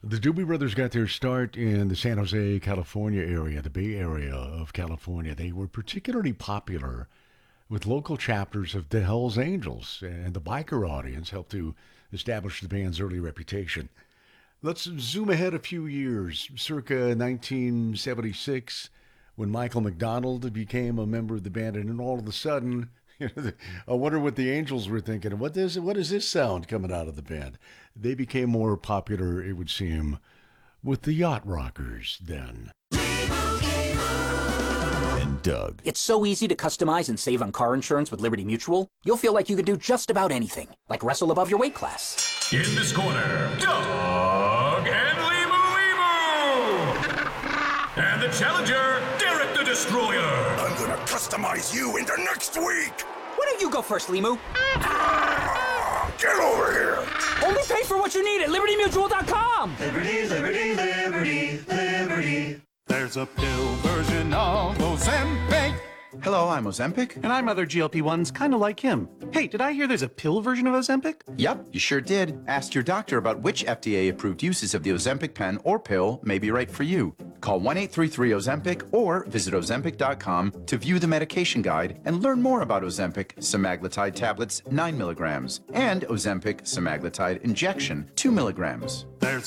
The Doobie Brothers got their start in the San Jose, California area, the Bay Area of California. They were particularly popular with local chapters of the Hells Angels, and the biker audience helped to establish the band's early reputation. Let's zoom ahead a few years, circa 1976, when Michael McDonald became a member of the band, and then all of a sudden, I wonder what the Angels were thinking. What is this sound coming out of the band? They became more popular, it would seem, with the Yacht Rockers then. And Doug. It's so easy to customize and save on car insurance with Liberty Mutual. You'll feel like you could do just about anything, like wrestle above your weight class. In this corner, Doug and Limu. And the challenger, Derek the Destroyer. I'm gonna customize you into next week. Why don't you go first, Limu? Get over here. Only pay for what you need at LibertyMutual.com. Liberty, liberty, liberty, liberty. There's a pill version of Ozempic. Hello, I'm Ozempic. And I'm other GLP-1s kind of like him. Hey, did I hear there's a pill version of Ozempic? Yep, you sure did. Ask your doctor about which FDA-approved uses of the Ozempic pen or pill may be right for you. Call 1-833-OZEMPIC or visit Ozempic.com to view the medication guide and learn more about Ozempic semaglutide tablets 9 milligrams and Ozempic semaglutide injection 2 milligrams. There's